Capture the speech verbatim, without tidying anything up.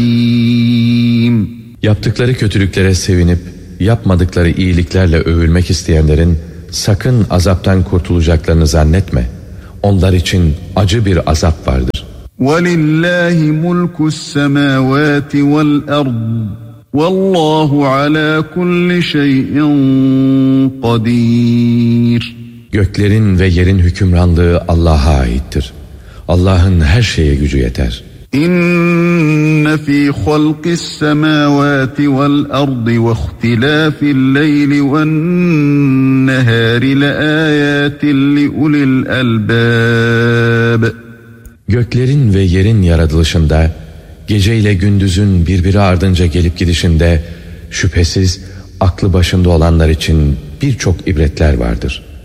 Yaptıkları kötülüklere sevinip yapmadıkları iyiliklerle övülmek isteyenlerin sakın azaptan kurtulacaklarını zannetme. Onlar için acı bir azap vardır. وَلِلَّهِ مُلْكُ السَّمَاوَاتِ وَالْأَرْضِ وَاللّٰهُ عَلَى كُلِّ شَيْءٍ قَدِيرٌ. Göklerin ve yerin hükümranlığı Allah'a aittir. Allah'ın her şeye gücü yeter. İnne fî halqis semâvâti vel ardı ve ihtilâfil leyli ven nehâri leâyâtin li ulil albâb. Göklerin ve yerin yaratılışında, geceyle gündüzün birbiri ardınca gelip gidişinde şüphesiz aklı başında olanlar için birçok ibretler vardır.